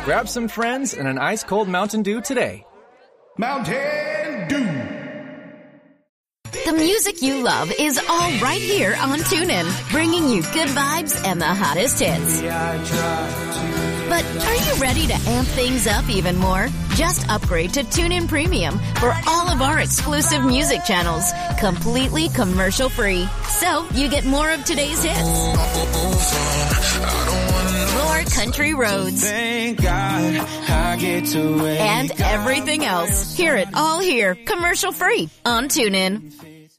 Grab some friends and an ice-cold Mountain Dew today. Mountain Dew. The music you love is all right here on TuneIn, bringing you good vibes and the hottest hits. But are you ready to amp things up even more? Just upgrade to TuneIn Premium for all of our exclusive music channels, completely commercial-free. So you get more of today's hits, more country roads, thank God I get to and everything else. Hear it all here, commercial-free on TuneIn.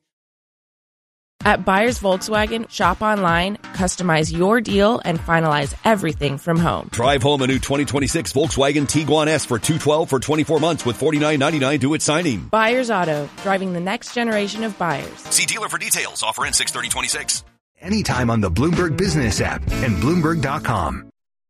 At Buyers Volkswagen, shop online, customize your deal, and finalize everything from home. Drive home a new 2026 Volkswagen Tiguan S for $212 for 24 months with $49.99 due at signing. Buyers Auto, driving the next generation of buyers. See dealer for details. Offer ends 6/30/26. Anytime on the Bloomberg Business app and Bloomberg.com.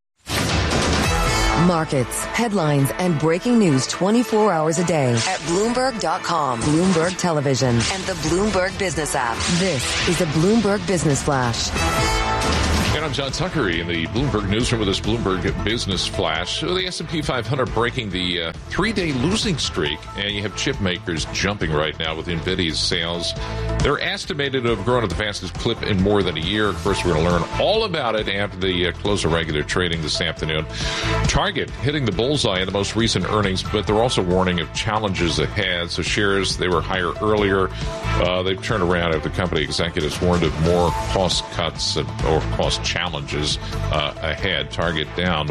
Markets, headlines, and breaking news 24 hours a day at Bloomberg.com, Bloomberg Television, and the Bloomberg Business app. This is the Bloomberg Business Flash. And I'm John Tucker in the Bloomberg Newsroom with this Bloomberg Business Flash. So the S&P 500 breaking the three-day losing streak, and you have chip makers jumping right now with NVIDIA's sales. They're estimated to have grown at the fastest clip in more than a year. Of course, we're going to learn all about it after the close of regular trading this afternoon. Target hitting the bullseye in the most recent earnings, but they're also warning of challenges ahead. So shares, they were higher earlier. They've turned around after company executives warned of more cost cuts or cost challenges ahead. Target down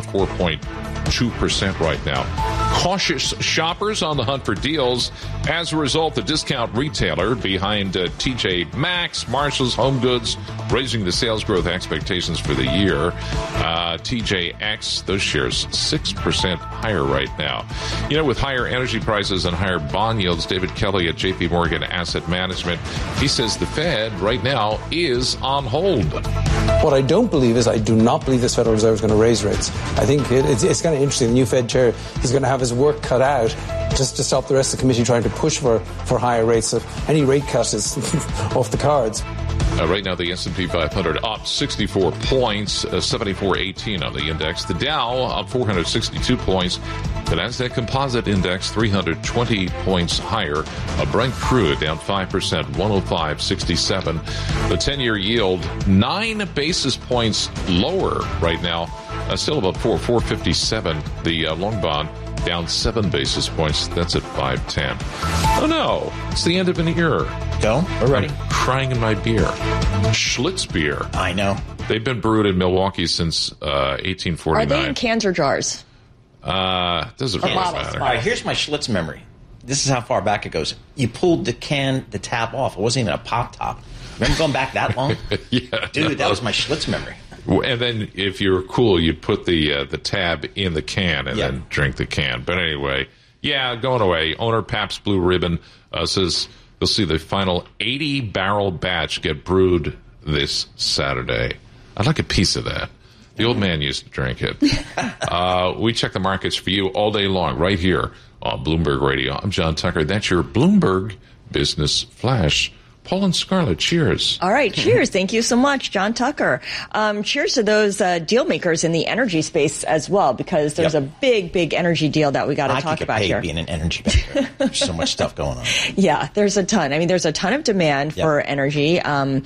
4.2% right now. Cautious shoppers on the hunt for deals. As a result, the discount retailer behind TJ Maxx, Marshalls, Home Goods, raising the sales growth expectations for the year. TJX, those shares 6% higher right now. You know, with higher energy prices and higher bond yields, David Kelly at JP Morgan Asset Management, he says the Fed right now is on hold. What I don't believe is I do not believe this Federal Reserve is going to raise rates. I think it's kind of interesting. The new Fed chair is going to have his work cut out just to stop the rest of the committee trying to push for higher rates. So any rate cut is off the cards. Right now, the S&P 500 up 64 points, 74.18 on the index. The Dow up 462 points. The Nasdaq Composite Index 320 points higher. Brent crude down 5%, 105.67. The 10-year yield 9 basis points lower right now, still about 4.57. The long bond down 7 basis points. That's at 5.10. Oh no, it's the end of an era. Go, we're ready. I'm crying in my beer. Schlitz beer. I know. They've been brewed in Milwaukee since 1849. Are they in cans or jars? Doesn't really matter. All right, here's my Schlitz memory. This is how far back it goes. You pulled the tap off. It wasn't even a pop top. Remember going back that long? Yeah, dude, that was my Schlitz memory. And then, if you were cool, you'd put the tab in the can and then drink the can. But anyway, going away. Owner Pabst Blue Ribbon says you'll see the final 80-barrel batch get brewed this Saturday. I'd like a piece of that. The old man used to drink it. We check the markets for you all day long right here on Bloomberg Radio. I'm John Tucker. That's your Bloomberg Business Flash. Paul and Scarlett, cheers. All right, cheers. Thank you so much, John Tucker. Cheers to those deal makers in the energy space as well, because there's a big energy deal that we got to talk about here. I could get paid being an energy banker. There's so much stuff going on. Yeah, there's a ton. I mean, there's a ton of demand for energy, and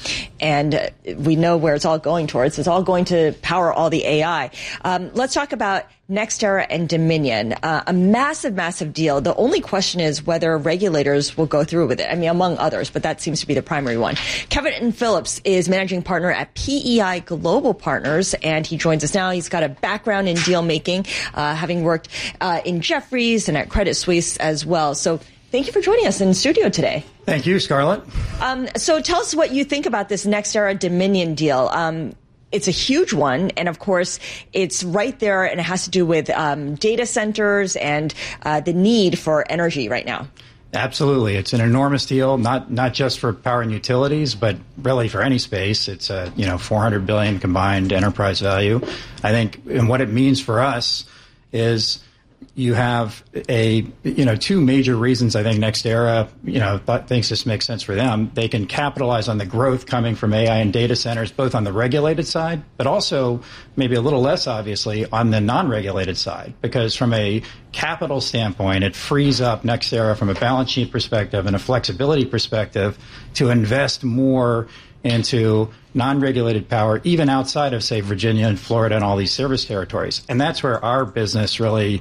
we know where it's all going towards. It's all going to power all the AI. Let's talk about NextEra and Dominion, a massive deal. The only question is whether regulators will go through with it. I mean, among others, but that seems to be the primary one. Kevin Phillips is managing partner at PEI Global Partners, and he joins us now. He's got a background in deal making, having worked in Jefferies and at Credit Suisse as well. So thank you for joining us in studio today. Thank you, Scarlett. So tell us what you think about this NextEra Dominion deal. It's a huge one, and of course, it's right there, and it has to do with data centers and the need for energy right now. Absolutely. It's an enormous deal, not just for power and utilities, but really for any space. It's a $400 billion combined enterprise value. I think, and what it means for us is you have two major reasons I think NextEra, thinks this makes sense for them. They can capitalize on the growth coming from AI and data centers, both on the regulated side, but also maybe a little less obviously on the non-regulated side, because from a capital standpoint, it frees up NextEra from a balance sheet perspective and a flexibility perspective to invest more into non-regulated power, even outside of, say, Virginia and Florida and all these service territories. And that's where our business really,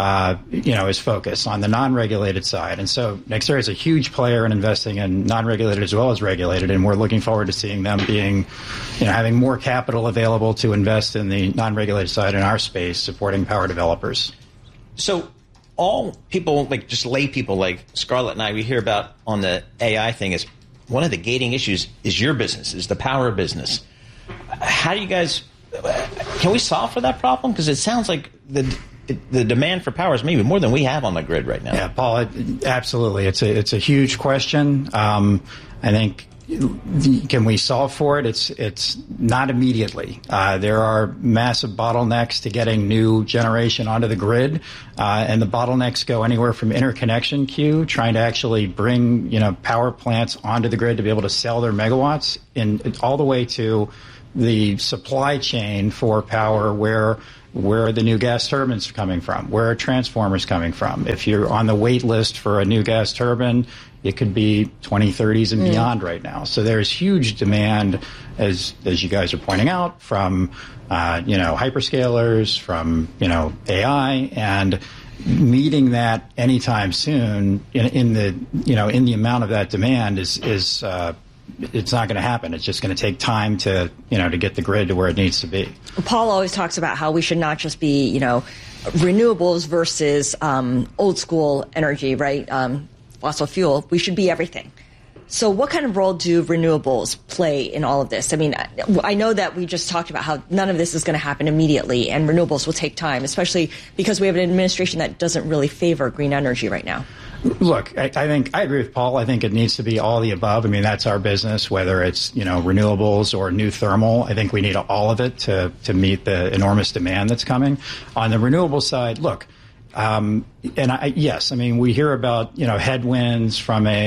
is focused, on the non-regulated side. And so NextEra is a huge player in investing in non-regulated as well as regulated, and we're looking forward to seeing them being, having more capital available to invest in the non-regulated side in our space, supporting power developers. So all people, like just lay people like Scarlett and I, we hear about on the AI thing is one of the gating issues is your business, is the power business. How do you guys, can we solve for that problem? Because it sounds like the demand for power is maybe more than we have on the grid right now. Yeah, Paul, absolutely. It's a huge question. I think, can we solve for it? It's not immediately. There are massive bottlenecks to getting new generation onto the grid, and the bottlenecks go anywhere from interconnection queue, trying to actually bring power plants onto the grid to be able to sell their megawatts, all the way to the supply chain for power, where are the new gas turbines coming from? Where are transformers coming from? If you're on the wait list for a new gas turbine, it could be 2030s and beyond right now. So there's huge demand, as you guys are pointing out, from hyperscalers, from AI, and meeting that anytime soon in the amount of that demand is it's not going to happen. It's just going to take time to get the grid to where it needs to be. Paul always talks about how we should not just be renewables versus old school energy, right? Fossil fuel. We should be everything. So what kind of role do renewables play in all of this? I mean, I know that we just talked about how none of this is going to happen immediately, and renewables will take time, especially because we have an administration that doesn't really favor green energy right now. Look, I think I agree with Paul. I think it needs to be all the above. I mean, that's our business, whether it's, renewables or new thermal. I think we need all of it to meet the enormous demand that's coming. On the renewable side, look, yes, I mean, we hear about, headwinds from from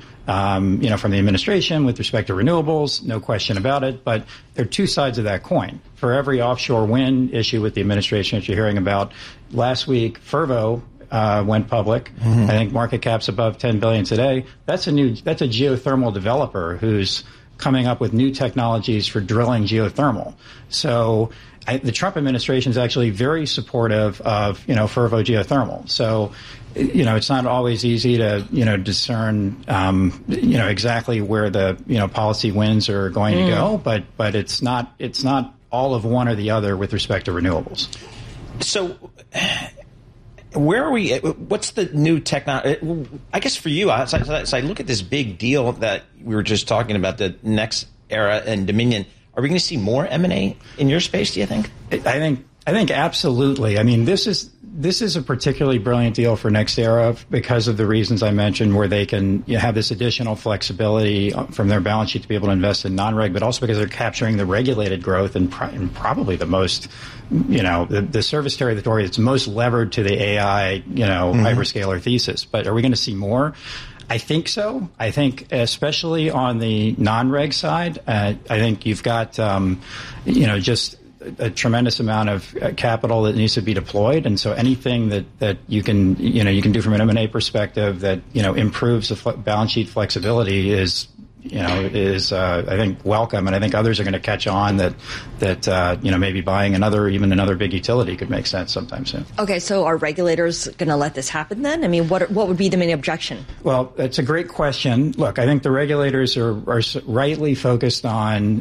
the administration with respect to renewables, no question about it, but there are two sides of that coin. For every offshore wind issue with the administration that you're hearing about, last week, Fervo went public. Mm-hmm. I think market cap's above $10 billion today. That's a geothermal developer who's coming up with new technologies for drilling geothermal. So the Trump administration is actually very supportive of, Fervo geothermal. So, it's not always easy to, discern, exactly where the, policy winds are going to go, but it's not all of one or the other with respect to renewables. So where are we? What's the new technology? I guess for you, as I look at this big deal that we were just talking about, the NextEra and Dominion, are we going to see more M&A in your space, do you think? I think absolutely. I mean, this is a particularly brilliant deal for NextEra because of the reasons I mentioned, where they can have this additional flexibility from their balance sheet to be able to invest in non-reg, but also because they're capturing the regulated growth and probably the most, the service territory that's most levered to the AI, hyperscaler thesis. But are we going to see more? I think so. I think especially on the non-reg side, I think you've got, just a tremendous amount of capital that needs to be deployed. And so anything that you can do from an M&A perspective that, improves the balance sheet flexibility is I think welcome. And I think others are going to catch on that maybe buying another big utility could make sense sometime soon. Okay. So are regulators going to let this happen then? I mean, what would be the main objection? Well, that's a great question. Look, I think the regulators are rightly focused on,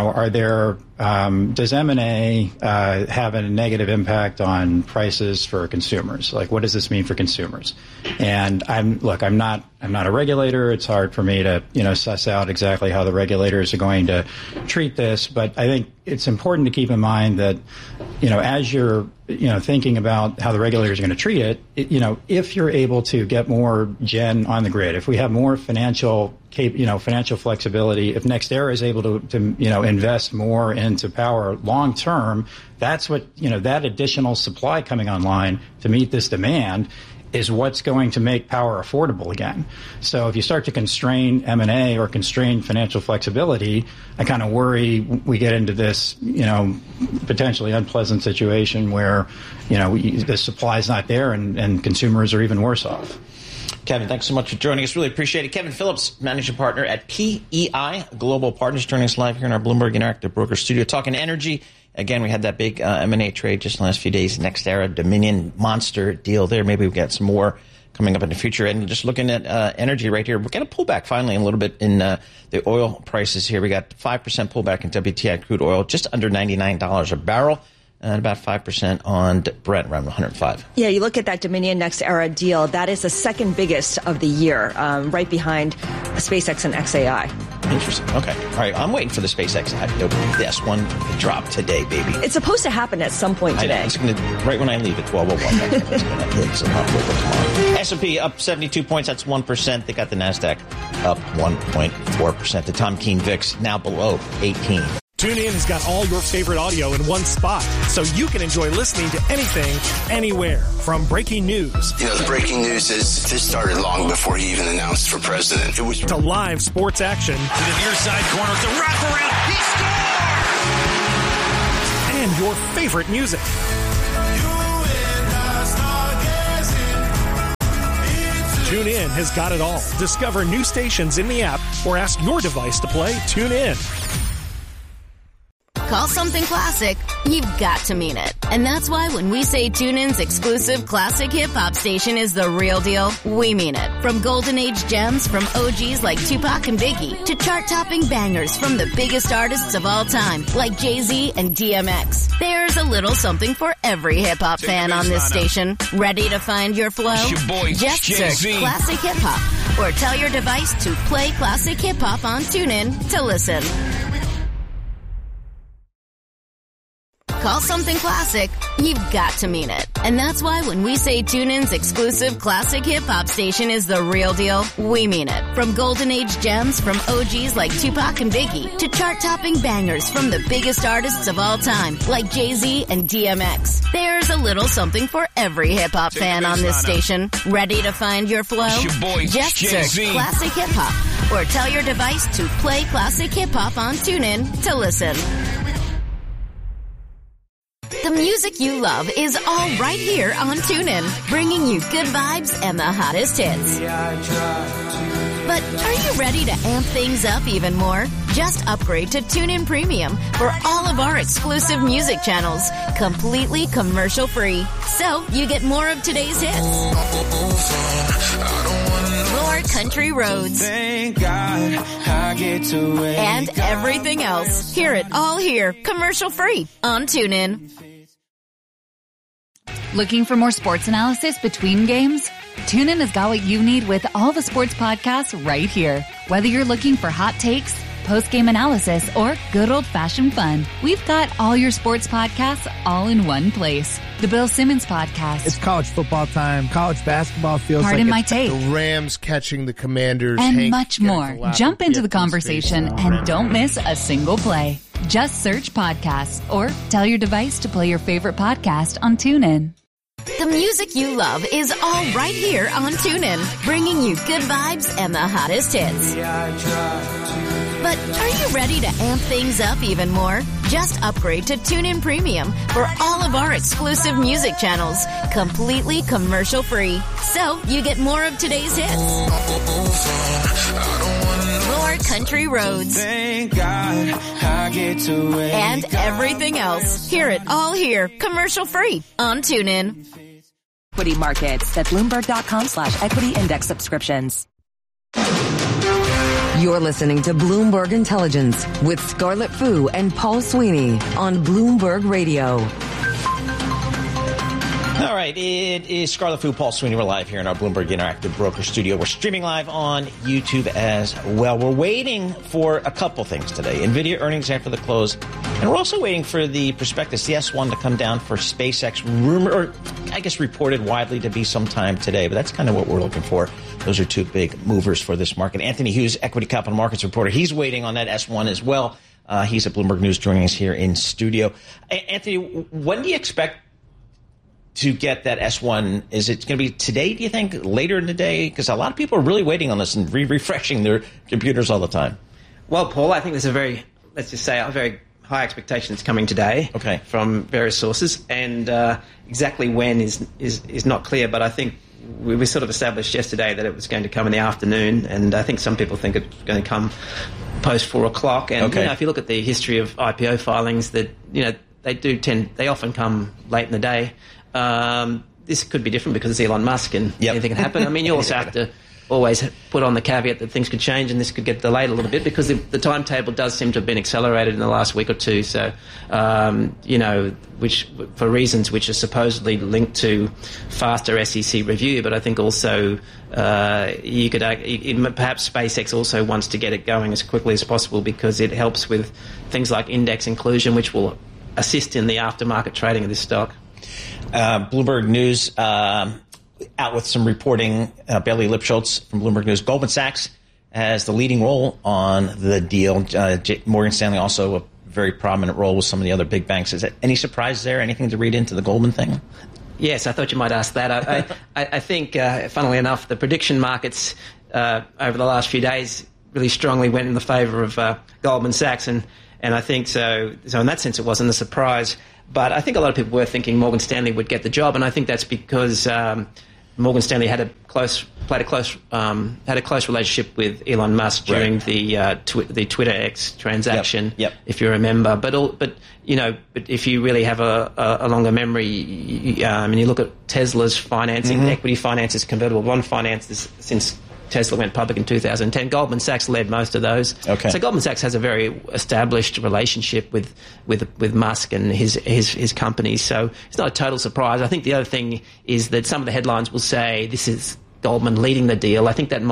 does M&A have a negative impact on prices for consumers? Like, what does this mean for consumers? And I'm not a regulator. It's hard for me to, suss out exactly how the regulators are going to treat this. But I think it's important to keep in mind that, as you're, thinking about how the regulators are going to treat it, if you're able to get more gen on the grid, if we have more financial flexibility, if NextEra is able to invest more into power long term, that's what, that additional supply coming online to meet this demand is what's going to make power affordable again. So if you start to constrain M&A or constrain financial flexibility, I kind of worry we get into this, potentially unpleasant situation where, the supply is not there and consumers are even worse off. Kevin, thanks so much for joining us. Really appreciate it. Kevin Phillips, managing partner at PEI Global Partners, joining us live here in our Bloomberg Interactive Broker studio, talking energy. Again, we had that big M&A trade just in the last few days. NextEra, Dominion, monster deal there. Maybe we'll get some more coming up in the future. And just looking at energy right here, we're going to pull back finally a little bit in the oil prices here. We got 5% pullback in WTI crude oil, just under $99 a barrel. And about 5% on Brent, around 105. Yeah, you look at that Dominion NextEra deal, that is the second biggest of the year, right behind SpaceX and XAI. Interesting. Okay. All right. I'm waiting for the SpaceX. This one to drop today, baby. It's supposed to happen at some point today. It's going to, right when I leave at 12:01. It's going to hit some tomorrow. S&P up 72 points. That's 1%. They got the NASDAQ up 1.4%. The Tom Keene VIX now below 18. TuneIn has got all your favorite audio in one spot, so you can enjoy listening to anything, anywhere. From breaking news. The breaking news is this started long before he even announced for president. It was to live sports action. To the near side corner, the wraparound. He scores! And your favorite music. TuneIn has got it all. Discover new stations in the app or ask your device to play TuneIn. Call something classic, you've got to mean it. And that's why when we say TuneIn's exclusive classic hip-hop station is the real deal, we mean it. From golden age gems from OGs like Tupac and Biggie to chart-topping bangers from the biggest artists of all time like Jay-Z and DMX. There's a little something for every hip-hop fan on this station. Ready to find your flow? It's your boy, just Jay-Z. search Classic Hip-Hop or tell your device to play Classic Hip-Hop on TuneIn to listen. Call something classic, you've got to mean it. And that's why when we say TuneIn's exclusive classic hip-hop station is the real deal, we mean it. From golden age gems from OGs like Tupac and Biggie to chart-topping bangers from the biggest artists of all time like Jay-Z and DMX. There's a little something for every hip-hop fan on this station. Ready to find your flow? It's your boy, just Jay-Z. search Classic Hip-Hop or tell your device to play Classic Hip-Hop on TuneIn to listen. The music you love is all right here on TuneIn, bringing you good vibes and the hottest hits. But are you ready to amp things up even more? Just upgrade to TuneIn Premium for all of our exclusive music channels, completely commercial-free. So you get more of today's hits. More country roads. Thank God I get to wake and everything else. Hear it all here, commercial-free on TuneIn. Looking for more sports analysis between games? TuneIn has got what you need with all the sports podcasts right here. Whether you're looking for hot takes, post-game analysis, or good old-fashioned fun, we've got all your sports podcasts all in one place. The Bill Simmons Podcast. It's college football time. College basketball feels Pardon like my take. The Rams catching the Commanders. And Hank much more. Jump into the conversation and don't miss a single play. Just search podcasts or tell your device to play your favorite podcast on TuneIn. The music you love is all right here on TuneIn, bringing you good vibes and the hottest hits. But are you ready to amp things up even more? Just upgrade to TuneIn Premium for all of our exclusive music channels, completely commercial-free. So you get more of today's hits. More country roads. Thank God I get to wake and everything else. Hear it all here, commercial-free on TuneIn. Equity markets at Bloomberg.com/equity index subscriptions. You're listening to Bloomberg Intelligence with Scarlett Fu and Paul Sweeney on Bloomberg Radio. All right, it is Scarlet Fu, Paul Sweeney. We're live here in our Bloomberg Interactive Broker Studio. We're streaming live on YouTube as well. We're waiting for a couple things today. NVIDIA earnings after the close. And we're also waiting for the prospectus, the S1, to come down for SpaceX. Reported widely to be sometime today. But that's kind of what we're looking for. Those are two big movers for this market. Anthony Hughes, Equity Capital Markets reporter. He's waiting on that S1 as well. He's at Bloomberg News joining us here in studio. Anthony, when do you expect to get that S1? Is it going to be today, do you think? Later in the day? Because a lot of people are really waiting on this and refreshing their computers all the time. Well, Paul, I think there's a very high expectations coming today from various sources. And exactly when is not clear. But I think we sort of established yesterday that it was going to come in the afternoon. And I think some people think it's going to come post 4 o'clock. And if you look at the history of IPO filings, that they often come late in the day. This could be different because it's Elon Musk and anything can happen. I mean, you also have to always put on the caveat that things could change and this could get delayed a little bit because the timetable does seem to have been accelerated in the last week or two. So, which for reasons which are supposedly linked to faster SEC review, but I think also you could perhaps SpaceX also wants to get it going as quickly as possible because it helps with things like index inclusion, which will assist in the aftermarket trading of this stock. Bloomberg News out with some reporting. Bailey Lipschultz from Bloomberg News. Goldman Sachs has the leading role on the deal. Morgan Stanley also a very prominent role with some of the other big banks. Is there any surprise there? Anything to read into the Goldman thing? Yes, I thought you might ask that. I think, funnily enough, the prediction markets over the last few days really strongly went in the favour of Goldman Sachs, and I think so in that sense it wasn't a surprise. But I think a lot of people were thinking Morgan Stanley would get the job, and I think that's because Morgan Stanley had a close relationship with Elon Musk during the Twitter X transaction, if you remember. But if you really have a longer memory, and you look at Tesla's financing, equity finances, convertible bond finances since Tesla went public in 2010. Goldman Sachs led most of those. So Goldman Sachs has a very established relationship with Musk and his companies. So it's not a total surprise. I think the other thing is that some of the headlines will say this is Goldman leading the deal. I think they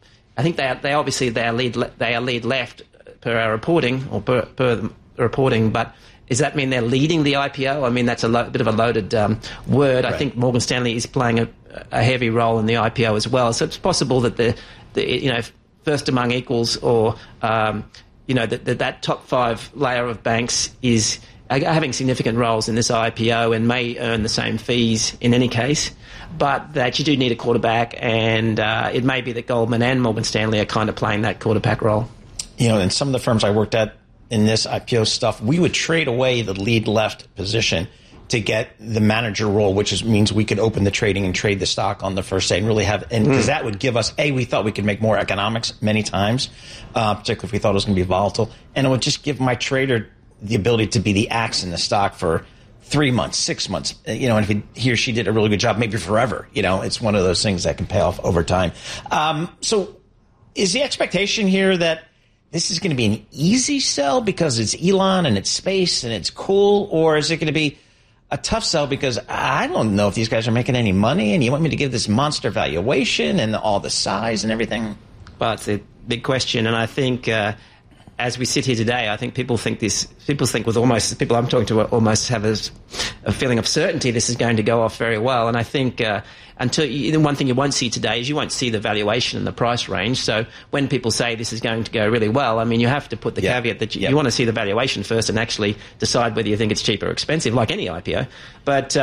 are lead left per our reporting or per the reporting, but does that mean they're leading the IPO? I mean, that's a bit of a loaded word. I think Morgan Stanley is playing a heavy role in the IPO as well. So it's possible that the first among equals, or that top 5 layer of banks is having significant roles in this IPO and may earn the same fees in any case. But that you do need a quarterback, and it may be that Goldman and Morgan Stanley are kind of playing that quarterback role. In some of the firms I worked at in this IPO stuff, we would trade away the lead left position to get the manager role, which means we could open the trading and trade the stock on the first day and really have, and because that would give us, we thought we could make more economics many times, particularly if we thought it was going to be volatile. And it would just give my trader the ability to be the axe in the stock for 3 months, 6 months, and if he or she did a really good job, maybe forever. It's one of those things that can pay off over time. So is the expectation here that this is going to be an easy sell because it's Elon and it's space and it's cool, or is it going to be a tough sell because I don't know if these guys are making any money and you want me to give this monster valuation and all the size and everything? Well, it's a big question, and I think as we sit here today, I think people think with almost, people I'm talking to almost have a feeling of certainty this is going to go off very well. And I think one thing you won't see today is you won't see the valuation and the price range. So when people say this is going to go really well, I mean, you have to put the caveat that you want to see the valuation first and actually decide whether you think it's cheap or expensive, like any IPO. But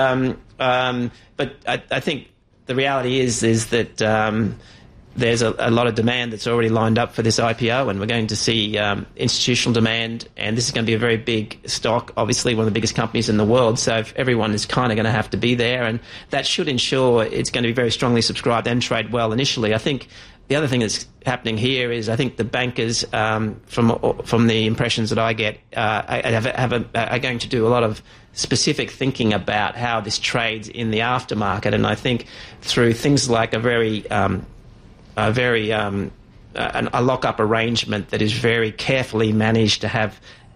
I think the reality is that there's a lot of demand that's already lined up for this IPO, and we're going to see institutional demand, and this is going to be a very big stock, obviously one of the biggest companies in the world, so everyone is kind of going to have to be there, and that should ensure it's going to be very strongly subscribed and trade well initially. I think the other thing that's happening here is I think the bankers, from the impressions that I get, are going to do a lot of specific thinking about how this trades in the aftermarket, and I think through things like a lock-up arrangement that is very carefully managed to have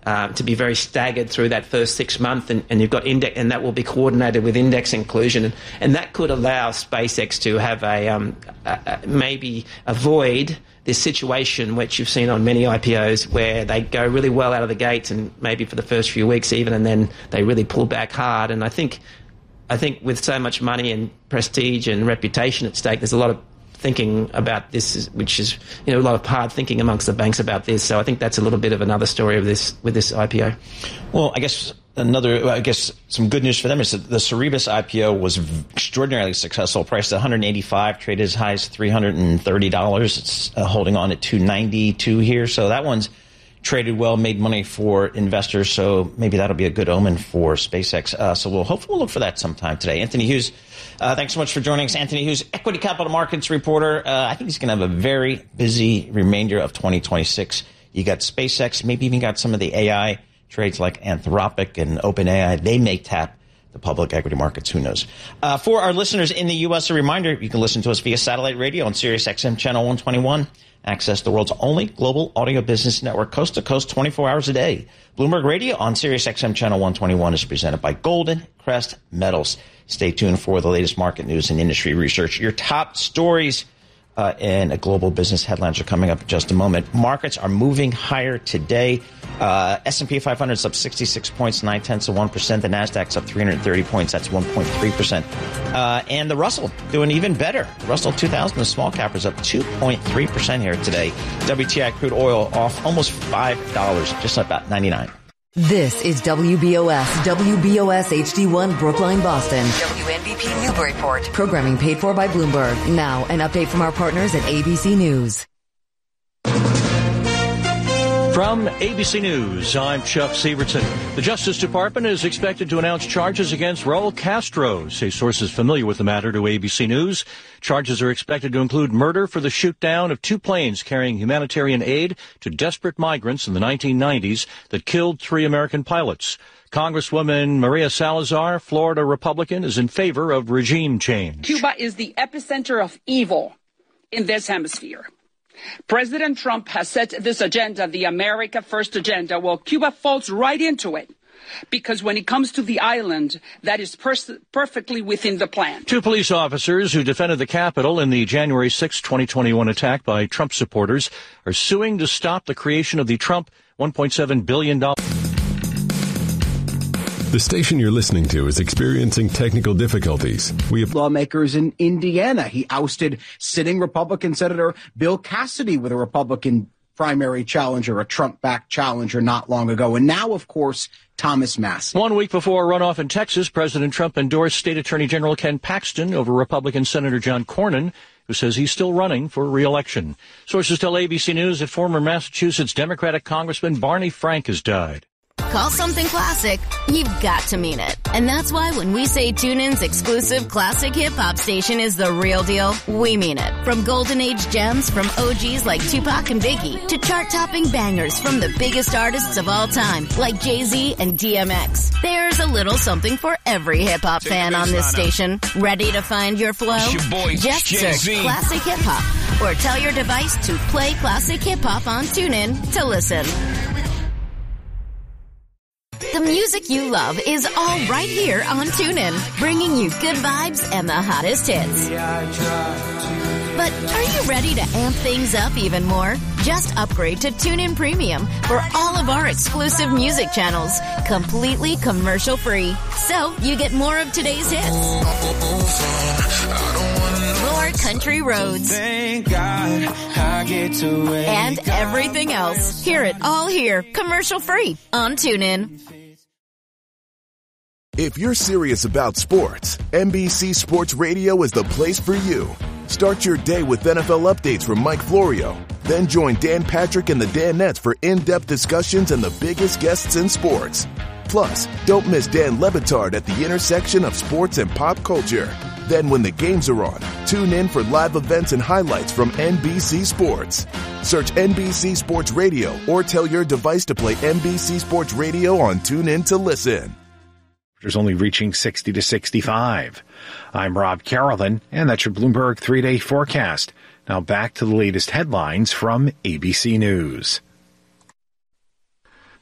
to be very staggered through that first 6 months, and you've got index, and that will be coordinated with index inclusion, and that could allow SpaceX to have maybe avoid this situation which you've seen on many IPOs where they go really well out of the gates and maybe for the first few weeks even, and then they really pull back hard. And I think with so much money and prestige and reputation at stake, there's a lot of thinking about this, which is, a lot of hard thinking amongst the banks about this. So I think that's a little bit of another story of this with this IPO. Well, I guess some good news for them is that the Cerebras IPO was extraordinarily successful, priced at $185, traded as high as $330. It's holding on at $292 here. So that one's traded well, made money for investors. So maybe that'll be a good omen for SpaceX. So hopefully we'll look for that sometime today. Anthony Hughes, thanks so much for joining us. Anthony Hughes, equity capital markets reporter. I think he's going to have a very busy remainder of 2026. You got SpaceX, maybe even got some of the AI trades like Anthropic and OpenAI. They may tap the public equity markets. Who knows? For our listeners in the U.S., a reminder, you can listen to us via satellite radio on Sirius XM Channel 121. Access the world's only global audio business network, coast to coast, 24 hours a day. Bloomberg Radio on Sirius XM Channel 121 is presented by Golden Crest Metals. Stay tuned for the latest market news and industry research. Your top stories and global business headlines are coming up in just a moment. Markets are moving higher today. S&P 500 is up 66 points, 0.9%. The Nasdaq's up 330 points. That's 1.3%. And the Russell doing even better. The Russell 2000, the small cap, is up 2.3% here today. WTI crude oil off almost $5, just about 99. This is WBOS HD1 Brookline, Boston. WNBP Newburyport. Programming paid for by Bloomberg. Now, an update from our partners at ABC News. From ABC News, I'm Chuck Severson. The Justice Department is expected to announce charges against Raul Castro, say sources familiar with the matter to ABC News. Charges are expected to include murder for the shoot-down of 2 planes carrying humanitarian aid to desperate migrants in the 1990s that killed 3 American pilots. Congresswoman Maria Salazar, Florida Republican, is in favor of regime change. Cuba is the epicenter of evil in this hemisphere. President Trump has set this agenda, the America First agenda. Well, Cuba falls right into it, because when it comes to the island, that is perfectly within the plan. 2 police officers who defended the Capitol in the January 6, 2021 attack by Trump supporters are suing to stop the creation of the Trump $1.7 billion. The station you're listening to is experiencing technical difficulties. We have lawmakers in Indiana. He ousted sitting Republican Senator Bill Cassidy with a Republican primary challenger, a Trump-backed challenger not long ago. And now, of course, Thomas Massie. 1 week before a runoff in Texas, President Trump endorsed State Attorney General Ken Paxton over Republican Senator John Cornyn, who says he's still running for re-election. Sources tell ABC News that former Massachusetts Democratic Congressman Barney Frank has died. Call something classic, you've got to mean it. And that's why when we say TuneIn's exclusive classic hip-hop station is the real deal, we mean it. From golden age gems from OGs like Tupac and Biggie to chart-topping bangers from the biggest artists of all time like Jay-Z and DMX. There's a little something for every hip-hop fan on this station. Ready to find your flow? It's your boy, just Jay-Z. search Classic Hip-Hop or tell your device to play Classic Hip-Hop on TuneIn to listen. The music you love is all right here on TuneIn, bringing you good vibes and the hottest hits. But are you ready to amp things up even more? Just upgrade to TuneIn Premium for all of our exclusive music channels, completely commercial-free. So you get more of today's hits, more country roads, Thank God I get to wake and everything else. Hear it all here, commercial-free on TuneIn. If you're serious about sports, NBC Sports Radio is the place for you. Start your day with NFL updates from Mike Florio. Then join Dan Patrick and the Danettes for in-depth discussions and the biggest guests in sports. Plus, don't miss Dan Le Batard at the intersection of sports and pop culture. Then when the games are on, tune in for live events and highlights from NBC Sports. Search NBC Sports Radio or tell your device to play NBC Sports Radio on TuneIn to listen. There's only reaching 60 to 65. I'm Rob Carolyn, and that's your Bloomberg 3-day forecast. Now back to the latest headlines from ABC News.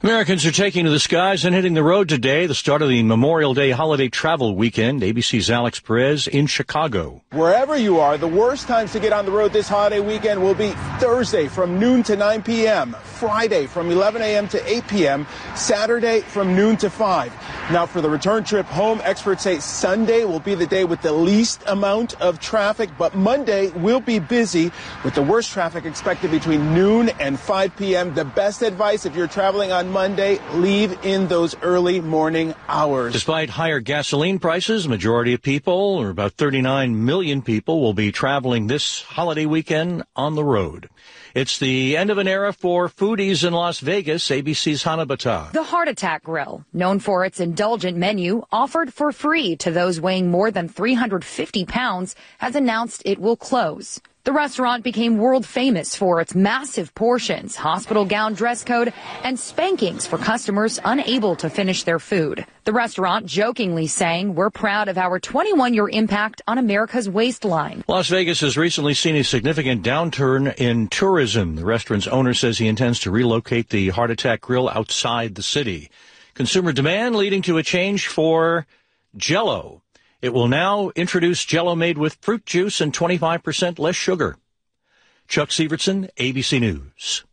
Americans are taking to the skies and hitting the road today, the start of the Memorial Day holiday travel weekend. ABC's Alex Perez in Chicago. Wherever you are, the worst times to get on the road this holiday weekend will be Thursday from noon to 9 p.m., Friday from 11 a.m. to 8 p.m., Saturday from noon to 5. Now, for the return trip home, experts say Sunday will be the day with the least amount of traffic, but Monday will be busy with the worst traffic expected between noon and 5 p.m. The best advice if you're traveling on Monday, leave in those early morning hours. Despite higher gasoline prices, a majority of people, or about 39 million people, will be traveling this holiday weekend on the road. It's the end of an era for foodies in Las Vegas. ABC's Hannah Battah. The Heart Attack Grill, known for its indulgent menu, offered for free to those weighing more than 350 pounds, has announced it will close. The restaurant became world famous for its massive portions, hospital gown dress code, and spankings for customers unable to finish their food. The restaurant jokingly saying, "We're proud of our 21-year impact on America's waistline." Las Vegas has recently seen a significant downturn in tourism. The restaurant's owner says he intends to relocate the Heart Attack Grill outside the city. Consumer demand leading to a change for Jell-O. It will now introduce Jell-O made with fruit juice and 25% less sugar. Chuck Sievertson, ABC News.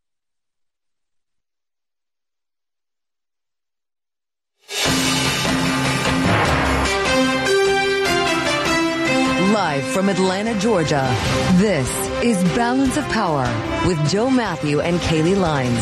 Live from Atlanta, Georgia, this is Balance of Power with Joe Matthew and Kaylee Lines.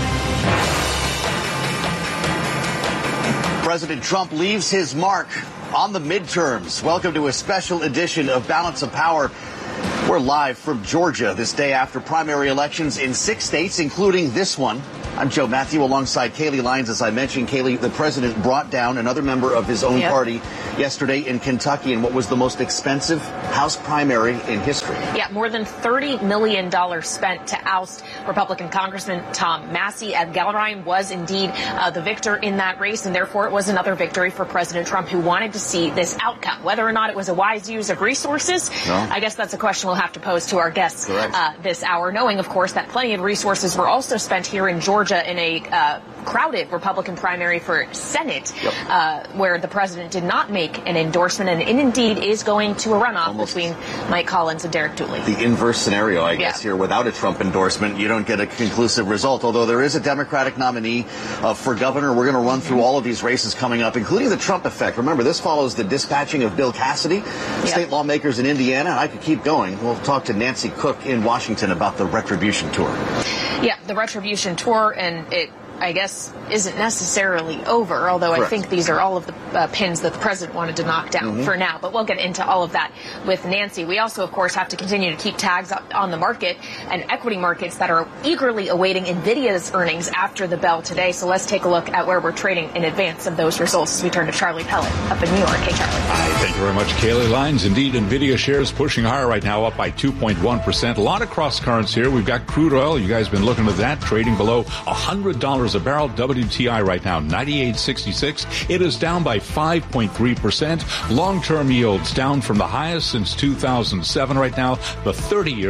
President Trump leaves his mark on the midterms. Welcome to a special edition of Balance of Power. We're live from Georgia this day after primary elections in 6 states, including this one. I'm Joe Matthew alongside Kaylee Lines. As I mentioned, Kaylee, the president brought down another member of his own party yesterday in Kentucky in what was the most expensive House primary in history. Yeah, more than $30 million spent to oust Republican Congressman Tom Massey. Ed Galbraith was indeed the victor in that race, and therefore it was another victory for President Trump, who wanted to see this outcome. Whether or not it was a wise use of resources, I guess that's a question we'll have to pose to our guests this hour, knowing, of course, that plenty of resources were also spent here in Georgia in a crowded Republican primary for Senate, where the president did not make an endorsement, and it indeed is going to a runoff between Mike Collins and Derek Dooley. The inverse scenario, I guess, here. Without a Trump endorsement, you don't get a conclusive result, although there is a Democratic nominee for governor. We're going to run through all of these races coming up, including the Trump effect. Remember, this follows the dispatching of Bill Cassidy, state lawmakers in Indiana. I could keep going. We'll talk to Nancy Cook in Washington about the Retribution Tour. Yeah, the Retribution Tour, and it, I guess, isn't necessarily over, although I think these are all of the pins that the president wanted to knock down for now. But we'll get into all of that with Nancy. We also, of course, have to continue to keep tabs on the market and equity markets that are eagerly awaiting NVIDIA's earnings after the bell today. So let's take a look at where we're trading in advance of those results as we turn to Charlie Pellet up in New York. Hey, Charlie. Hi, thank you very much, Kaylee Lines. Indeed, NVIDIA shares pushing higher right now, up by 2.1%. A lot of cross currents here. We've got crude oil. You guys have been looking at that, trading below $100 a barrel. WTI right now, 98.66. It is down by 5.3%. Long-term yields down from the highest since 2007 right now. The 30-year,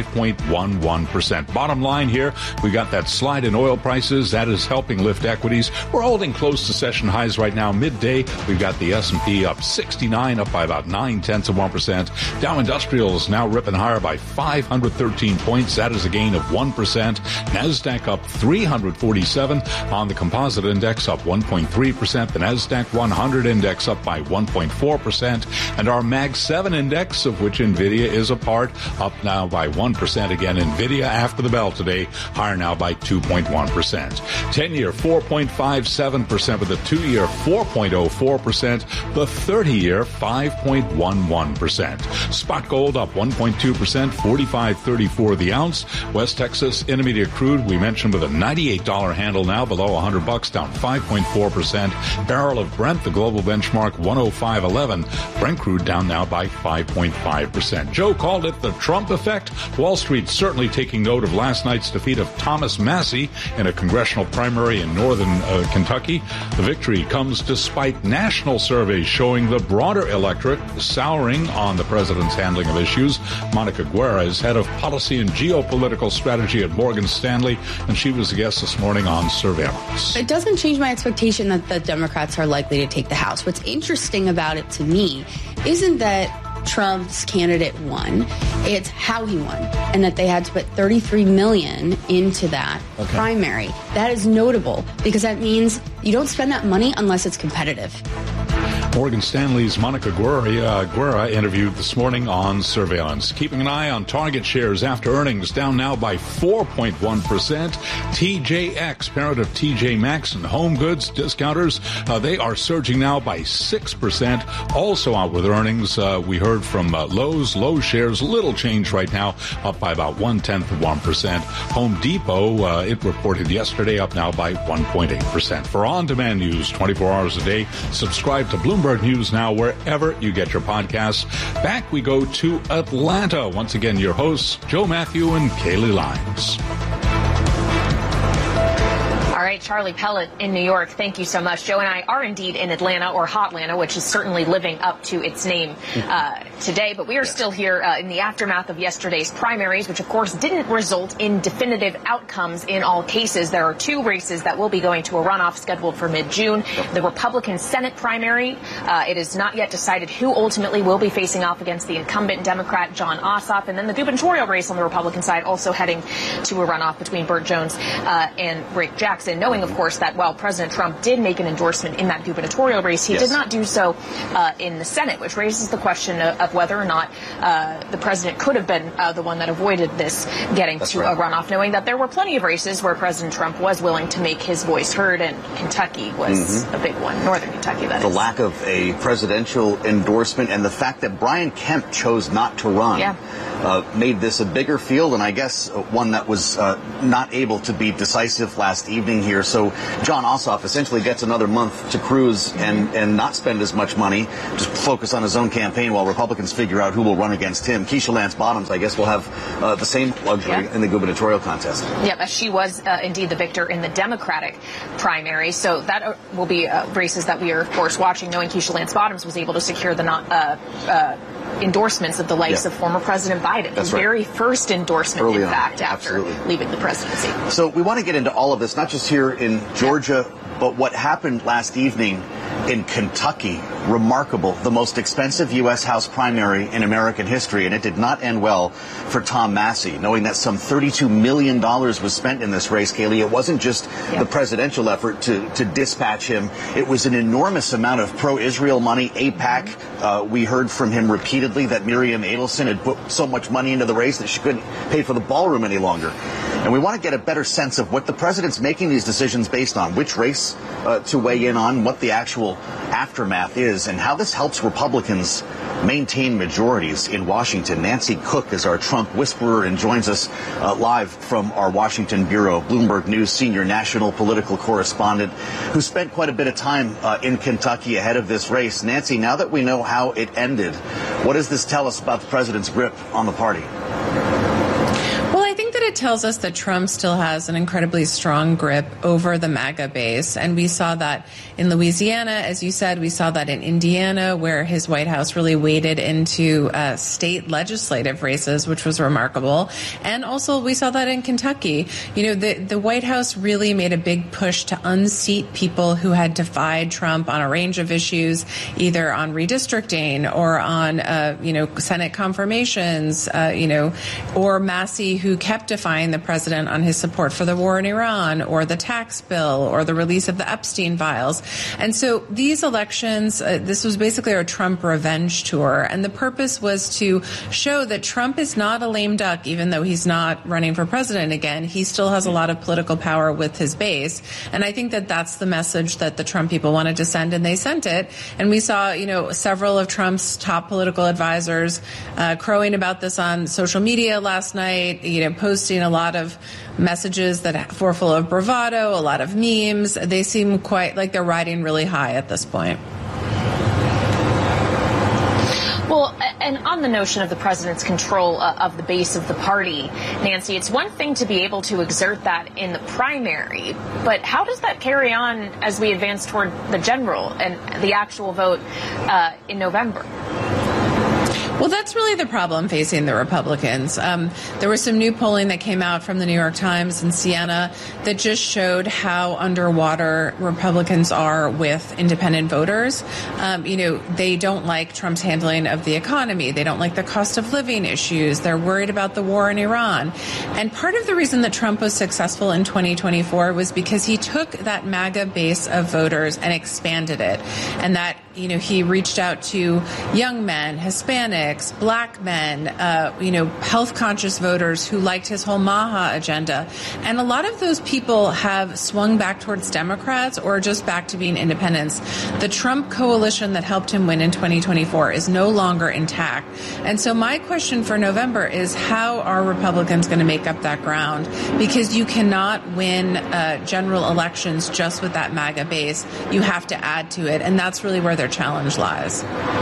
5.11%. Bottom line here, we got that slide in oil prices. That is helping lift equities. We're holding close to session highs right now. Midday, we've got the S&P up 69, up by about 0.9%. Dow Industrials now ripping higher by 513 points. That is a gain of 1%. NASDAQ up 347. On the composite index, up 1.3%. The NASDAQ 100 index up by 1.4%. And our Mag 7 index, of which NVIDIA is a part, up now by 1%. Again, NVIDIA after the bell today, higher now by 2.1%. 10-year, 4.57%, with the 2-year, 4.04%. The 30-year, 5.11%. Spot gold up 1.2%, 45.34 the ounce. West Texas Intermediate crude, we mentioned, with a $98 handle now, below $100, down 5.4%. Barrel of Brent the global benchmark 105.11. Brent crude down now by 5.5%. Joe called it the Trump effect. Wall Street certainly taking note of last night's defeat of Thomas Massie in a congressional primary in northern Kentucky. The victory comes despite national surveys showing the broader electorate souring on the president's handling of issues. Monica Guerra is head of policy and geopolitical strategy at Morgan Stanley, and she was the guest this morning on Surveillance. It doesn't change my expectation that the Democrats are likely to take the House. What's interesting about it to me isn't that Trump's candidate won, it's how he won, and that they had to put $33 million into that primary. That is notable because that means you don't spend that money unless it's competitive. Morgan Stanley's Monica Guerra interviewed this morning on Surveillance. Keeping an eye on Target shares after earnings, down now by 4.1%. TJX, parent of TJ Maxx and Home Goods discounters, they are surging now by 6%. Also out with earnings, we heard from Lowe's. Lowe's shares, little change right now, up by about 0.1%. Home Depot, it reported yesterday, up now by 1.8%. For on-demand news 24 hours a day, subscribe to Bloomberg News Now wherever you get your podcasts. Back we go to Atlanta. Once again, your hosts, Joe Matthew and Kaylee Lyons. All right, Charlie Pellet in New York, thank you so much. Joe and I are indeed in Atlanta, or Hotlanta, which is certainly living up to its name today. But we are still here in the aftermath of yesterday's primaries, which, of course, didn't result in definitive outcomes in all cases. There are two races that will be going to a runoff scheduled for mid-June. The Republican Senate primary, it is not yet decided who ultimately will be facing off against the incumbent Democrat Jon Ossoff. And then the gubernatorial race on the Republican side also heading to a runoff between Burt Jones and Rick Jackson. Knowing, of course, that while President Trump did make an endorsement in that gubernatorial race, he did not do so in the Senate, which raises the question of whether or not the president could have been the one that avoided this getting a runoff, knowing that there were plenty of races where President Trump was willing to make his voice heard, and Kentucky was a big one, northern Kentucky, that is. The lack of a presidential endorsement and the fact that Brian Kemp chose not to run made this a bigger field, and I guess one that was not able to be decisive last evening here. So Jon Ossoff essentially gets another month to cruise and not spend as much money, just focus on his own campaign while Republicans figure out who will run against him. Keisha Lance Bottoms, I guess, will have the same luxury in the gubernatorial contest. Yeah, she was indeed the victor in the Democratic primary. So that will be races that we are, of course, watching, knowing Keisha Lance Bottoms was able to secure the endorsements of the likes of former President Biden, his very first endorsement, in fact, after leaving the presidency. So we want to get into all of this, not just here in Georgia, but what happened last evening in Kentucky. Remarkable. The most expensive U.S. House primary in American history, and it did not end well for Tom Massie, knowing that some $32 million was spent in this race, Kaylee. It wasn't just the presidential effort to dispatch him. It was an enormous amount of pro-Israel money. AIPAC, we heard from him repeatedly that Miriam Adelson had put so much money into the race that she couldn't pay for the ballroom any longer. And we want to get a better sense of what the president's making these decisions based on, which race to weigh in on, what the actual aftermath is, and how this helps Republicans maintain majorities in Washington. Nancy Cook is our Trump whisperer and joins us live from our Washington bureau. Bloomberg News senior national political correspondent who spent quite a bit of time in Kentucky ahead of this race. Nancy, now that we know how it ended, what does this tell us about the president's grip on the party? It tells us that Trump still has an incredibly strong grip over the MAGA base. And we saw that in Louisiana, as you said. We saw that in Indiana, where his White House really waded into state legislative races, which was remarkable. And also we saw that in Kentucky. You know, the White House really made a big push to unseat people who had defied Trump on a range of issues, either on redistricting or on, Senate confirmations, or Massie, who kept defying the president on his support for the war in Iran, or the tax bill, or the release of the Epstein files. And so these elections, this was basically our Trump revenge tour. And the purpose was to show that Trump is not a lame duck, even though he's not running for president again. He still has a lot of political power with his base. And I think that that's the message that the Trump people wanted to send, and they sent it. And we saw, several of Trump's top political advisors crowing about this on social media last night, posting a lot of messages that were full of bravado, a lot of memes. They seem quite like they're riding really high at this point. And on the notion of the president's control of the base of the party, Nancy, it's one thing to be able to exert that in the primary, but how does that carry on as we advance toward the general and the actual vote in November? Well, that's really the problem facing the Republicans. There was some new polling that came out from the New York Times and Siena that just showed how underwater Republicans are with independent voters. They don't like Trump's handling of the economy. They don't like the cost of living issues. They're worried about the war in Iran. And part of the reason that Trump was successful in 2024 was because he took that MAGA base of voters and expanded it. And that, he reached out to young men, Hispanics, black men, health-conscious voters who liked his whole MAHA agenda. And a lot of those people have swung back towards Democrats or just back to being independents. The Trump coalition that helped him win in 2024 is no longer intact. And so my question for November is, how are Republicans going to make up that ground? Because you cannot win general elections just with that MAGA base. You have to add to it. And that's really where their challenge lies.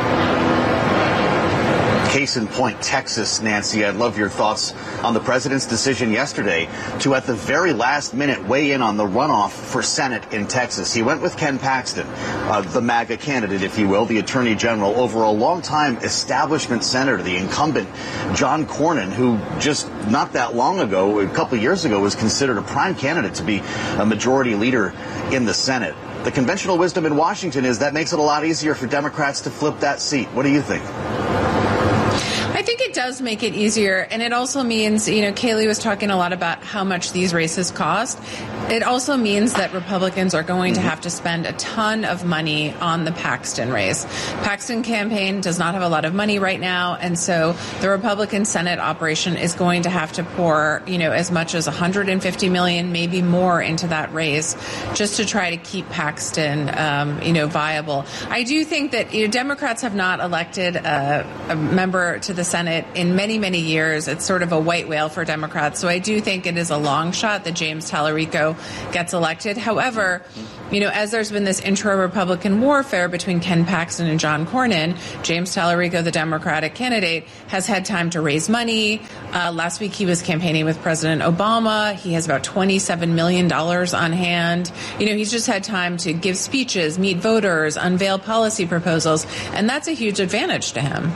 Case in point, Texas, Nancy. I'd love your thoughts on the president's decision yesterday to, at the very last minute, weigh in on the runoff for Senate in Texas. He went with Ken Paxton, the MAGA candidate, if you will, the attorney general, over a longtime establishment senator, the incumbent John Cornyn, who just not that long ago, a couple of years ago, was considered a prime candidate to be a majority leader in the Senate. The conventional wisdom in Washington is that makes it a lot easier for Democrats to flip that seat. What do you think? I think it does make it easier. And it also means, Kayleigh was talking a lot about how much these races cost. It also means that Republicans are going to have to spend a ton of money on the Paxton race. Paxton campaign does not have a lot of money right now. And so the Republican Senate operation is going to have to pour, as much as $150 million, maybe more into that race just to try to keep Paxton, viable. I do think that Democrats have not elected a member to the Senate in many, many years. It's sort of a white whale for Democrats. So I do think it is a long shot that James Tallarico gets elected. However, as there's been this intra-Republican warfare between Ken Paxton and John Cornyn, James Tallarico, the Democratic candidate, has had time to raise money. Last week he was campaigning with President Obama. He has about $27 million on hand. He's just had time to give speeches, meet voters, unveil policy proposals, and that's a huge advantage to him.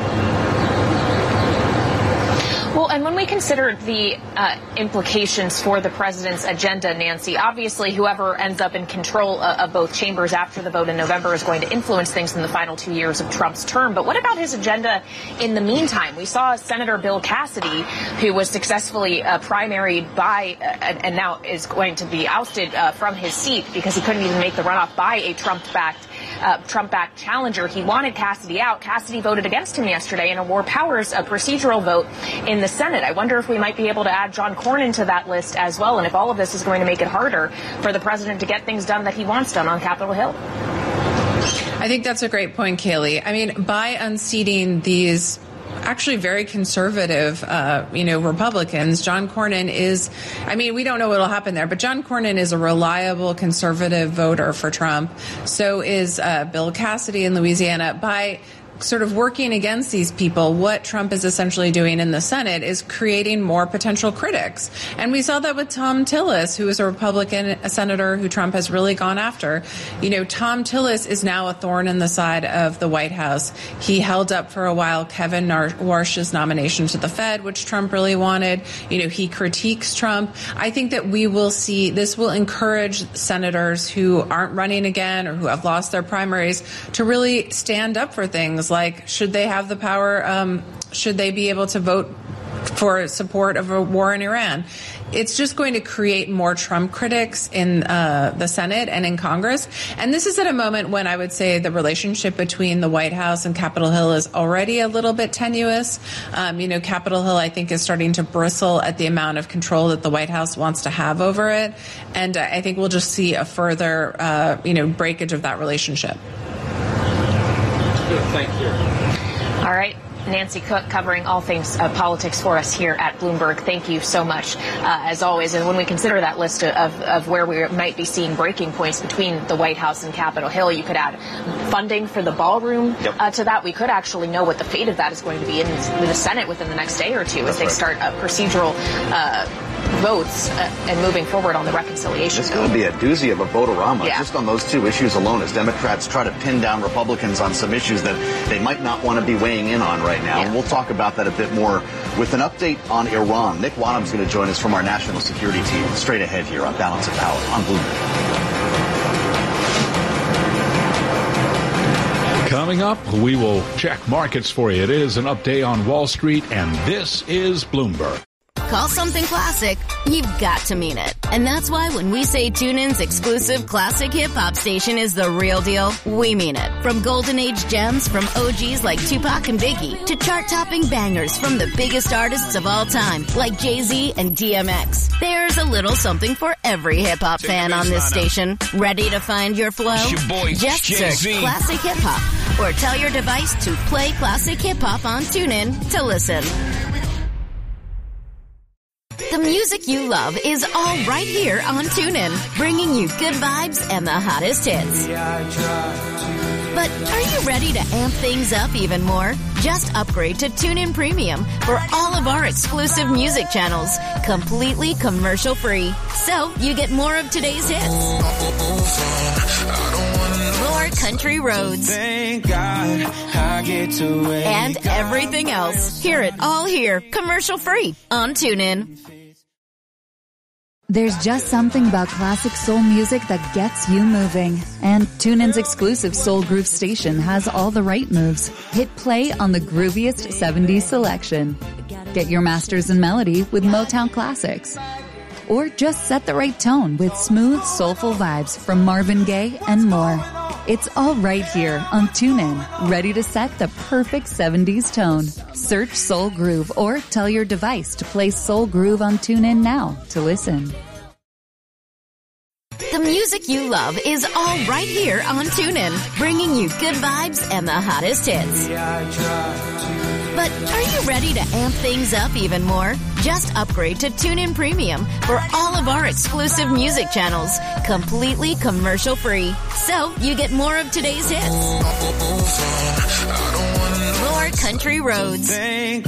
Well, and when we consider the implications for the president's agenda, Nancy, obviously whoever ends up in control of both chambers after the vote in November is going to influence things in the final 2 years of Trump's term. But what about his agenda in the meantime? We saw Senator Bill Cassidy, who was successfully primaried by and now is going to be ousted from his seat because he couldn't even make the runoff by a Trump-backed challenger. He wanted Cassidy out. Cassidy voted against him yesterday in a War Powers procedural vote in the Senate. I wonder if we might be able to add John Cornyn to that list as well, and if all of this is going to make it harder for the president to get things done that he wants done on Capitol Hill. I think that's a great point, Kayleigh. I mean, by unseating these actually very conservative, Republicans, John Cornyn is, we don't know what will happen there, but John Cornyn is a reliable conservative voter for Trump. So is Bill Cassidy in Louisiana. By sort of working against these people, what Trump is essentially doing in the Senate is creating more potential critics. And we saw that with Thom Tillis, who is a Republican senator who Trump has really gone after. Thom Tillis is now a thorn in the side of the White House. He held up for a while Kevin Warsh's nomination to the Fed, which Trump really wanted. He critiques Trump. I think that we will see this will encourage senators who aren't running again or who have lost their primaries to really stand up for things like, should they have the power? Should they be able to vote for support of a war in Iran? It's just going to create more Trump critics in the Senate and in Congress. And this is at a moment when I would say the relationship between the White House and Capitol Hill is already a little bit tenuous. Capitol Hill, I think, is starting to bristle at the amount of control that the White House wants to have over it. And I think we'll just see a further, breakage of that relationship. Thank you. All right. Nancy Cook, covering all things politics for us here at Bloomberg. Thank you so much, as always. And when we consider that list of where we might be seeing breaking points between the White House and Capitol Hill, you could add funding for the ballroom to that. We could actually know what the fate of that is going to be in the Senate within the next day or two as they start procedural votes and moving forward on the reconciliation. It's going to be a doozy of a vote-a-rama just on those two issues alone as Democrats try to pin down Republicans on some issues that they might not want to be weighing in on right now. And we'll talk about that a bit more with an update on Iran. Nick Wadham's going to join us from our national security team straight ahead here on Balance of Power on Bloomberg. Coming up, we will check markets for you. It is an update on Wall Street, and this is Bloomberg. Call something classic, you've got to mean it. And that's why when we say TuneIn's exclusive classic hip-hop station is the real deal, we mean it. From golden age gems from OGs like Tupac and Biggie to chart-topping bangers from the biggest artists of all time like Jay-Z and DMX. There's a little something for every hip-hop fan on this station. Ready to find your flow? Just search Classic Hip-Hop or tell your device to play Classic Hip-Hop on TuneIn to listen. The music you love is all right here on TuneIn, bringing you good vibes and the hottest hits. But are you ready to amp things up even more? Just upgrade to TuneIn Premium for all of our exclusive music channels, completely commercial-free. So you get more of today's hits, more country roads, and everything else. Hear it all here, commercial-free on TuneIn. There's just something about classic soul music that gets you moving. And TuneIn's exclusive Soul Groove station has all the right moves. Hit play on the grooviest 70s selection. Get your masters in melody with Motown classics. Or just set the right tone with smooth, soulful vibes from Marvin Gaye and more. It's all right here on TuneIn, ready to set the perfect 70s tone. Search Soul Groove or tell your device to play Soul Groove on TuneIn now to listen. The music you love is all right here on TuneIn, bringing you good vibes and the hottest hits. But are you ready to amp things up even more? Just upgrade to TuneIn Premium for all of our exclusive music channels, completely commercial-free. So you get more of today's hits, more country roads, and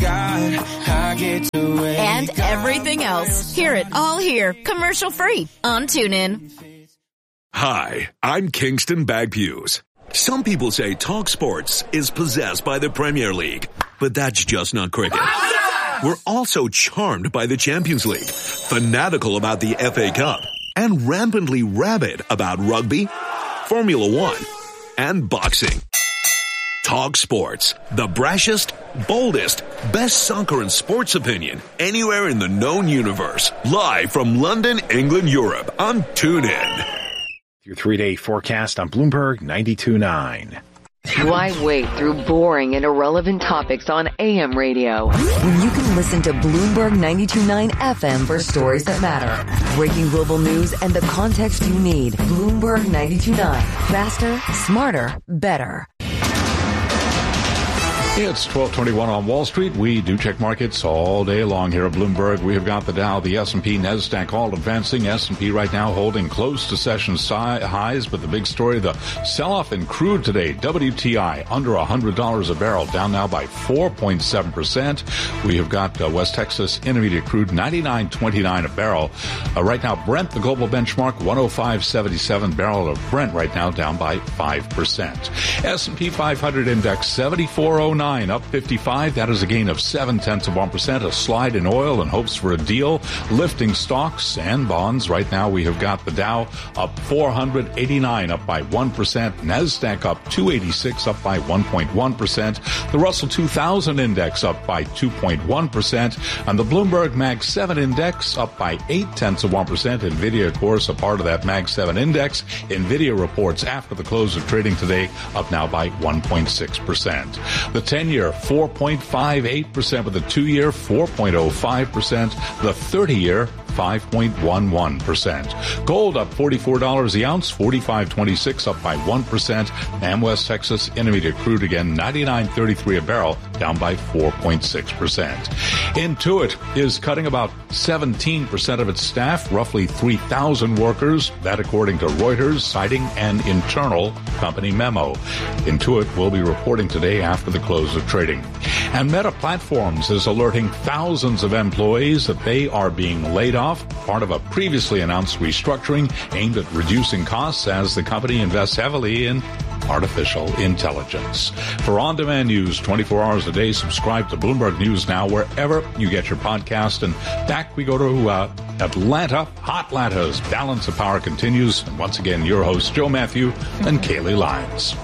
everything else. Hear it all here, commercial-free on TuneIn. Hi, I'm Kingston Bagpues. Some people say Talk Sports is possessed by the Premier League, but that's just not cricket. We're also charmed by the Champions League, fanatical about the FA Cup, and rampantly rabid about rugby, Formula One, and boxing. Talk Sports, the brashest, boldest, best soccer and sports opinion anywhere in the known universe. Live from London, England, Europe on TuneIn. Your 3-day forecast on Bloomberg 92.9. Why wait through boring and irrelevant topics on AM radio when you can listen to Bloomberg 92.9 FM for stories that matter? Breaking global news and the context you need. Bloomberg 92.9. Faster, smarter, better. It's 12:21 on Wall Street. We do check markets all day long here at Bloomberg. We have got the Dow, the S&P, NASDAQ all advancing. S&P right now holding close to session highs, but the big story, the sell-off in crude today. WTI under $100 a barrel, down now by 4.7%. We have got West Texas Intermediate crude 99.29 a barrel. Right now, Brent, the global benchmark, 105.77 barrel of Brent right now, down by 5%. S&P 500 index 7409. Up 55. That is a gain of 0.7%. A slide in oil and hopes for a deal. Lifting stocks and bonds. Right now we have got the Dow up 489, up by 1%. NASDAQ up 286, up by 1.1%. The Russell 2000 index up by 2.1%. And the Bloomberg Mag 7 index up by 0.8%. NVIDIA, of course, a part of that Mag 7 index. NVIDIA reports after the close of trading today up now by 1.6%. The 10-year, 4.58%, with the 2-year, 4.05%, the 30-year, 5.11%. Gold up $44 the ounce, $45.26, up by 1%. And West Texas Intermediate crude again, $99.33 a barrel, down by 4.6%. Intuit is cutting about 17% of its staff, roughly 3,000 workers. That according to Reuters, citing an internal company memo. Intuit will be reporting today after the close of trading. And Meta Platforms is alerting thousands of employees that they are being laid off, part of a previously announced restructuring aimed at reducing costs as the company invests heavily in artificial intelligence. For on-demand news 24 hours a day, subscribe to Bloomberg News Now wherever you get your podcast. And back we go to Atlanta. Hotlanta's Balance of Power continues. And once again, your hosts, Joe Matthew and Kaylee Lyons.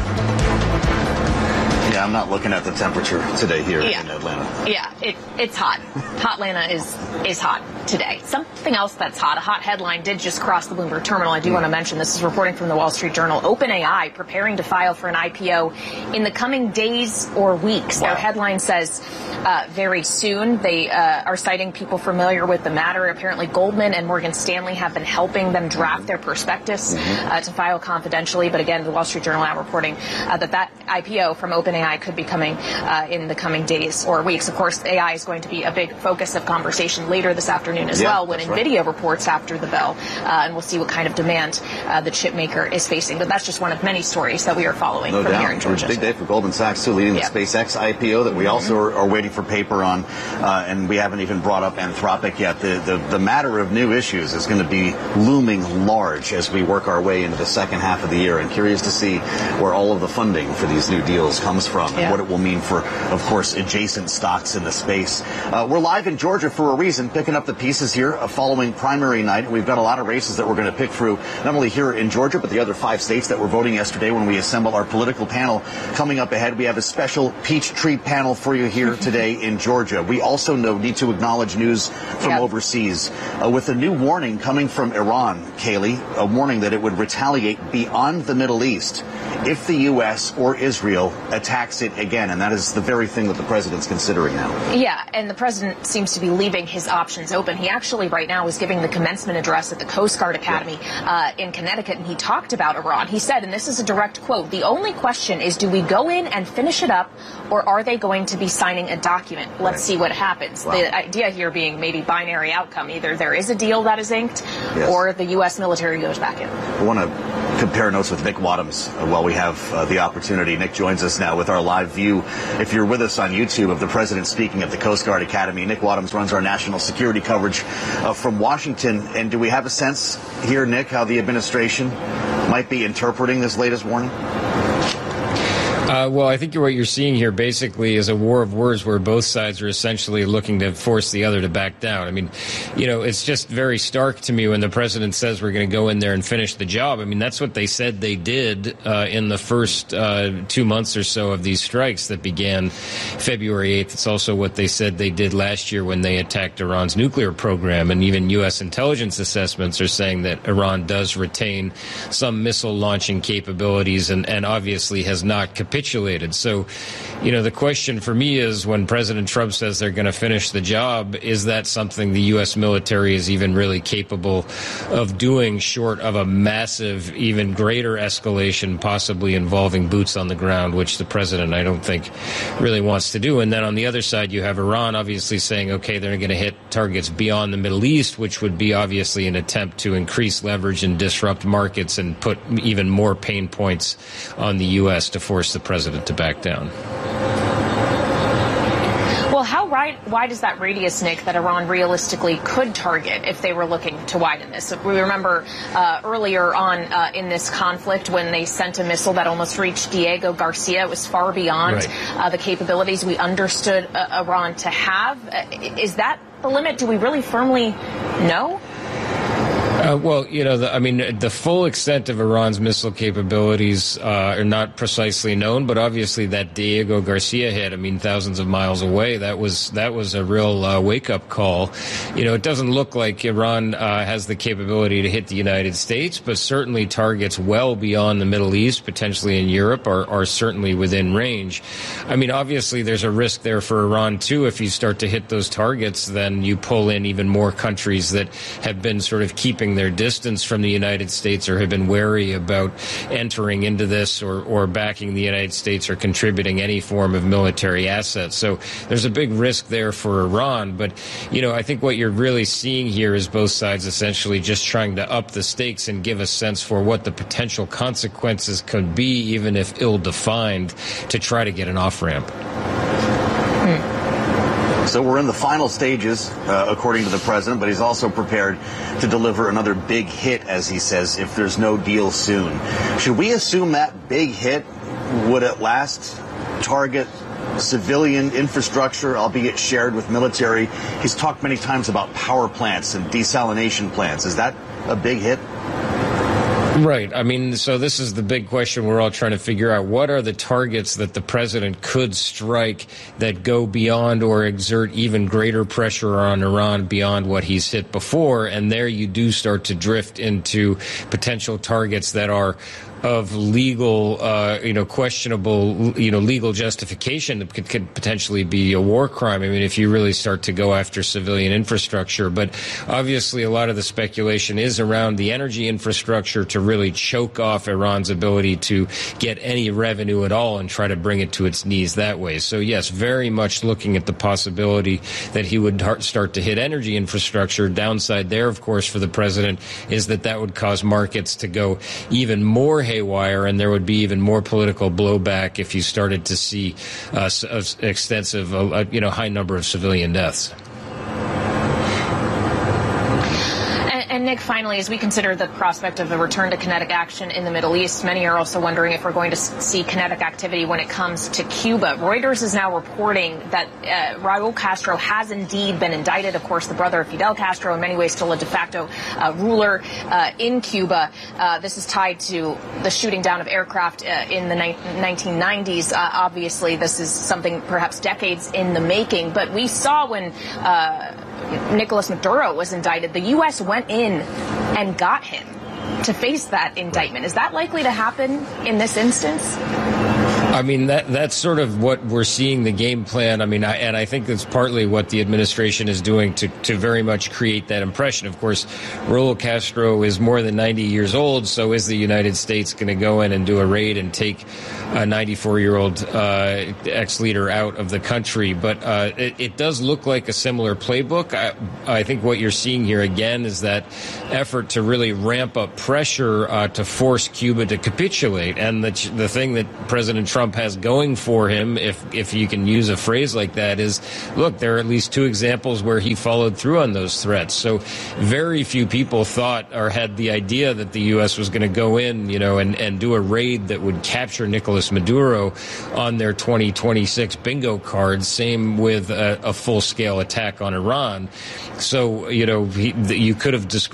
Yeah, I'm not looking at the temperature today here in Atlanta. Yeah, it's hot. Hotlanta is hot today. Something else that's hot, a hot headline did just cross the Bloomberg terminal. I do want to mention, this is reporting from the Wall Street Journal. OpenAI preparing to file for an IPO in the coming days or weeks. Wow. Their headline says very soon. They are citing people familiar with the matter. Apparently Goldman and Morgan Stanley have been helping them draft their prospectus to file confidentially. But again, the Wall Street Journal now reporting that IPO from OpenAI could be coming in the coming days or weeks. Of course, AI is going to be a big focus of conversation later this afternoon as well when NVIDIA reports after the bell. And we'll see what kind of demand the chip maker is facing. But that's just one of many stories that we are following from here in Georgia. Big day for Goldman Sachs, too, leading the SpaceX IPO that we also are waiting for paper on. And we haven't even brought up Anthropic yet. The matter of new issues is going to be looming large as we work our way into the second half of the year. And curious to see where all of the funding for these new deals comes from and what it will mean for, of course, adjacent stocks in the space. We're live in Georgia for a reason, picking up the pieces here following primary night. We've got a lot of races that we're going to pick through, not only here in Georgia, but the other 5 states that were voting yesterday when we assemble our political panel. Coming up ahead, we have a special Peachtree panel for you here today in Georgia. We also need to acknowledge news from overseas with a new warning coming from Iran, Kaylee, a warning that it would retaliate beyond the Middle East if the U.S. or Israel attacks it again. And that is the very thing that the president's considering now. Yeah, and the president seems to be leaving his options open. He actually right now is giving the commencement address at the Coast Guard Academy in Connecticut, and he talked about Iran. He said, and this is a direct quote, "The only question is, do we go in and finish it up, or are they going to be signing a document? Let's see what happens." Wow. The idea here being maybe binary outcome. Either there is a deal that is inked, or the U.S. military goes back in. I want to compare notes with Nick Wadhams while we have the opportunity. Nick joins us now with our live view, if you're with us on YouTube, of the president speaking at the Coast Guard Academy. Nick Wadhams runs our national security coverage from Washington. And do we have a sense here, Nick, how the administration might be interpreting this latest warning? Well, I think what you're seeing here basically is a war of words where both sides are essentially looking to force the other to back down. I mean, it's just very stark to me when the president says we're going to go in there and finish the job. I mean, that's what they said they did in the first 2 months or so of these strikes that began February 8th. It's also what they said they did last year when they attacked Iran's nuclear program. And even U.S. intelligence assessments are saying that Iran does retain some missile launching capabilities and obviously has not capitulated. So, the question for me is, when President Trump says they're going to finish the job, is that something the U.S. military is even really capable of doing, short of a massive, even greater escalation, possibly involving boots on the ground, which the president, I don't think, really wants to do. And then on the other side, you have Iran obviously saying, okay, they're going to hit targets beyond the Middle East, which would be obviously an attempt to increase leverage and disrupt markets and put even more pain points on the U.S. to force the president to back down. Well, how wide is that radius, Nick, that Iran realistically could target if they were looking to widen this? We remember earlier on in this conflict when they sent a missile that almost reached Diego Garcia. It was far beyond the capabilities we understood Iran to have. Is that the limit? Do we really firmly know? Well, the full extent of Iran's missile capabilities are not precisely known, but obviously that Diego Garcia hit, thousands of miles away, that was a real wake-up call. It doesn't look like Iran has the capability to hit the United States, but certainly targets well beyond the Middle East, potentially in Europe, are certainly within range. Obviously there's a risk there for Iran, too. If you start to hit those targets, then you pull in even more countries that have been sort of keeping their distance from the United States or have been wary about entering into this or backing the United States or contributing any form of military assets. So there's a big risk there for Iran. But, I think what you're really seeing here is both sides essentially just trying to up the stakes and give a sense for what the potential consequences could be, even if ill-defined, to try to get an off-ramp. So we're in the final stages, according to the president, but he's also prepared to deliver another big hit, as he says, if there's no deal soon. Should we assume that big hit would at last target civilian infrastructure, albeit shared with military? He's talked many times about power plants and desalination plants. Is that a big hit? Right. So this is the big question we're all trying to figure out. What are the targets that the president could strike that go beyond or exert even greater pressure on Iran beyond what he's hit before? And there you do start to drift into potential targets that are of legal, questionable, legal justification that could potentially be a war crime. If you really start to go after civilian infrastructure. But obviously a lot of the speculation is around the energy infrastructure to really choke off Iran's ability to get any revenue at all and try to bring it to its knees that way. So yes, very much looking at the possibility that he would start to hit energy infrastructure. Downside there, of course, for the president is that would cause markets to go even more haywire, and there would be even more political blowback if you started to see extensive, high number of civilian deaths. And Nick, finally, as we consider the prospect of a return to kinetic action in the Middle East, many are also wondering if we're going to see kinetic activity when it comes to Cuba. Reuters is now reporting that Raul Castro has indeed been indicted. Of course, the brother of Fidel Castro, in many ways still a de facto ruler in Cuba. This is tied to the shooting down of aircraft in the 1990s. Obviously, this is something perhaps decades in the making. But we saw when Nicolas Maduro was indicted, the U.S. went in and got him to face that indictment. Is that likely to happen in this instance? That's sort of what we're seeing, the game plan. And I think that's partly what the administration is doing to very much create that impression. Of course, Raul Castro is more than 90 years old, so is the United States going to go in and do a raid and take a 94-year-old ex-leader out of the country? But it does look like a similar playbook. I think what you're seeing here again is that effort to really ramp up pressure to force Cuba to capitulate. And the thing that President Trump has going for him, if you can use a phrase like that, is, look, there are at least two examples where he followed through on those threats. So very few people thought or had the idea that the U.S. was going to go in, and do a raid that would capture Nicolas Maduro on their 2026 bingo cards. Same with a full-scale attack on Iran. So, you could have described